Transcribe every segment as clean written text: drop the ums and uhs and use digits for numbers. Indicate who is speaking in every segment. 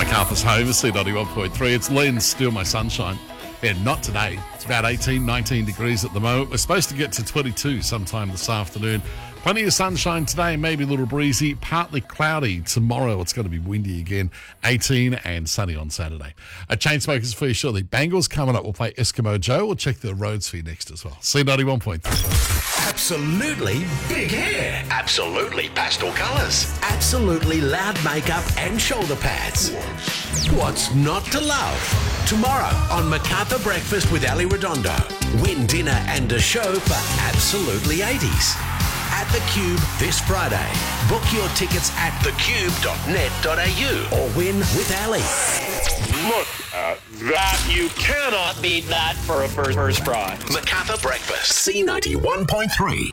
Speaker 1: Macarthur's home is C91.3. It's Lynn, Steal My Sunshine. Yeah, not today. It's about 18, 19 degrees at the moment. We're supposed to get to 22 sometime this afternoon. Plenty of sunshine today, maybe a little breezy, partly cloudy. Tomorrow it's going to be windy again, 18 and sunny on Saturday. Chainsmokers for you shortly. Bangles coming up. We'll play Eskimo Joe. We'll check the roads for you next as well. C91.3.
Speaker 2: Absolutely big hair. Absolutely pastel colours. Absolutely loud makeup and shoulder pads. What's not to love? Tomorrow on Macarthur Breakfast with Ali Redondo. Win dinner and a show for Absolutely 80s. At The Cube this Friday. Book your tickets at thecube.net.au or win with Ali.
Speaker 3: Look at that. You cannot beat that for a first prize.
Speaker 2: Macarthur Breakfast, C91.3.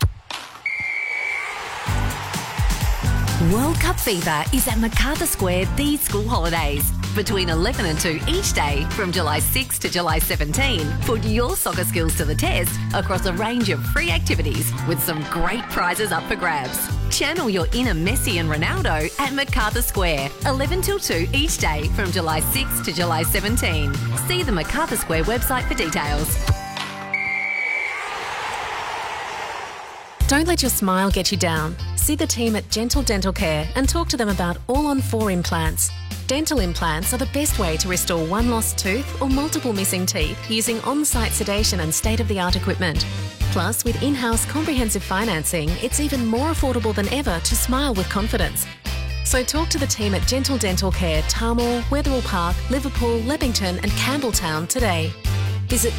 Speaker 4: World Cup fever is at Macarthur Square these school holidays. Between 11 and 2 each day from July 6 to July 17, put your soccer skills to the test across a range of free activities with some great prizes up for grabs. Channel your inner Messi and Ronaldo at Macarthur Square, 11 till 2 each day from July 6 to July 17. See the Macarthur Square website for details.
Speaker 5: Don't let your smile get you down. See the team at Gentle Dental Care and talk to them about all-on-4 implants. Dental implants are the best way to restore one lost tooth or multiple missing teeth using on-site sedation and state-of-the-art equipment. Plus, with in-house comprehensive financing, it's even more affordable than ever to smile with confidence. So talk to the team at Gentle Dental Care, Tarmore, Wetherill Park, Liverpool, Leppington and Campbelltown today. Visit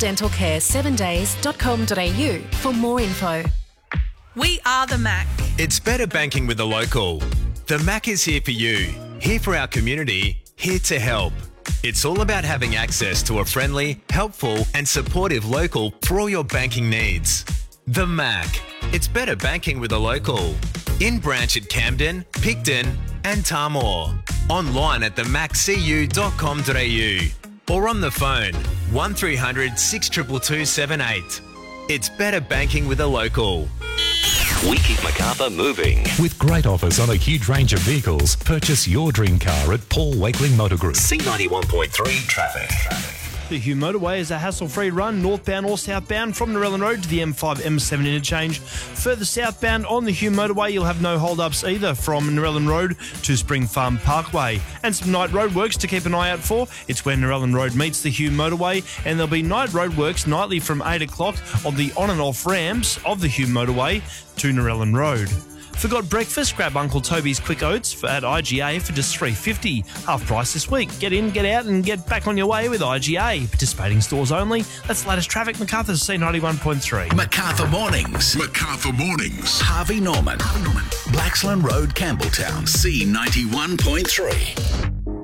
Speaker 5: gentledentalcare7days.com.au for more info.
Speaker 6: We are the Mac.
Speaker 7: It's better banking with the local. The Mac is here for you, here for our community, here to help. It's all about having access to a friendly, helpful and supportive local for all your banking needs. The Mac. It's better banking with a local. In branch at Camden, Picton and Tarmore. Online at themaccu.com.au or on the phone 1300 622 78. It's better banking with a local.
Speaker 2: We keep Macarthur moving.
Speaker 8: With great offers on a huge range of vehicles, purchase your dream car at Paul Wakeling Motor Group.
Speaker 2: C91.3 traffic.
Speaker 9: The Hume Motorway is a hassle-free run, northbound or southbound from Narellan Road to the M5 M7 interchange. Further southbound on the Hume Motorway, you'll have no hold-ups either from Narellan Road to Spring Farm Parkway. And some night roadworks to keep an eye out for. It's where Narellan Road meets the Hume Motorway, and there'll be night roadworks nightly from 8 o'clock on the on and off ramps of the Hume Motorway to Narellan Road. Forgot breakfast? Grab Uncle Toby's Quick Oats at IGA for just $3.50. Half price this week. Get in, get out and get back on your way with IGA. Participating stores only. That's the latest traffic. Macarthur's C91.3.
Speaker 2: Macarthur Mornings.
Speaker 10: Macarthur Mornings.
Speaker 2: Harvey Norman. Blaxland Road, Campbelltown, C91.3.